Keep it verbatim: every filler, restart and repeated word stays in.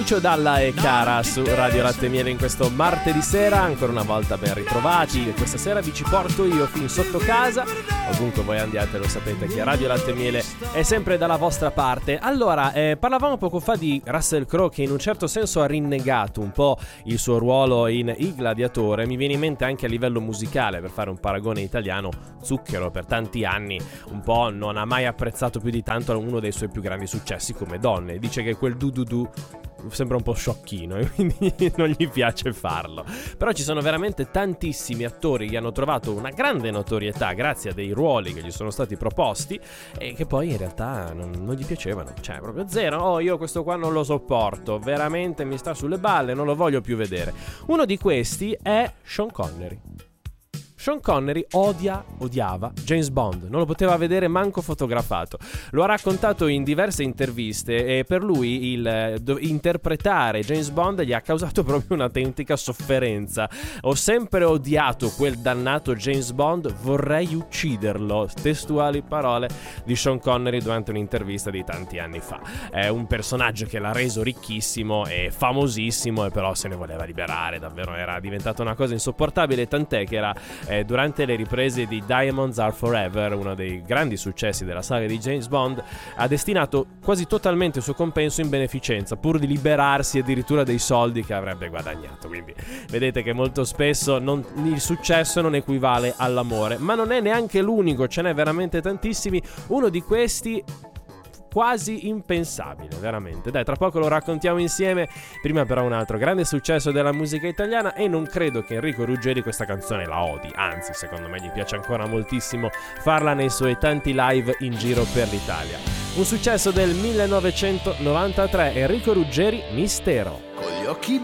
Dalla e Cara su Radio Latte e Miele in questo martedì sera. Ancora una volta ben ritrovati. Questa sera vi ci porto io fin sotto casa. Ovunque voi andiate lo sapete che Radio Latte e Miele è sempre dalla vostra parte. Allora, eh, parlavamo poco fa di Russell Crowe, che in un certo senso ha rinnegato un po' il suo ruolo in Il Gladiatore. Mi viene in mente anche a livello musicale, per fare un paragone italiano, Zucchero per tanti anni un po' non ha mai apprezzato più di tanto uno dei suoi più grandi successi come Donne. Dice che quel du du du sembra un po' sciocchino e quindi non gli piace farlo. Però ci sono veramente tantissimi attori che hanno trovato una grande notorietà grazie a dei ruoli che gli sono stati proposti e che poi in realtà non, non gli piacevano, cioè proprio zero. Oh, io questo qua non lo sopporto, veramente mi sta sulle balle, non lo voglio più vedere. Uno di questi è Sean Connery. Sean Connery odia, odiava James Bond, non lo poteva vedere manco fotografato. Lo ha raccontato in diverse interviste e per lui il do, interpretare James Bond gli ha causato proprio un'autentica sofferenza. Ho sempre odiato quel dannato James Bond, vorrei ucciderlo. Testuali parole di Sean Connery durante un'intervista di tanti anni fa. È un personaggio che l'ha reso ricchissimo e famosissimo e però se ne voleva liberare, davvero era diventata una cosa insopportabile, tant'è che era Eh, durante le riprese di Diamonds Are Forever, uno dei grandi successi della saga di James Bond, ha destinato quasi totalmente il suo compenso in beneficenza, pur di liberarsi addirittura dei soldi che avrebbe guadagnato. Quindi vedete che molto spesso non, il successo non equivale all'amore, ma non è neanche l'unico, ce n'è veramente tantissimi. Uno di questi quasi impensabile, veramente. Dai, tra poco lo raccontiamo insieme. Prima però un altro grande successo della musica italiana e non credo che Enrico Ruggeri questa canzone la odi, anzi secondo me gli piace ancora moltissimo farla nei suoi tanti live in giro per l'Italia. Un successo del millenovecentonovantatré, Enrico Ruggeri, Mistero. Con gli occhi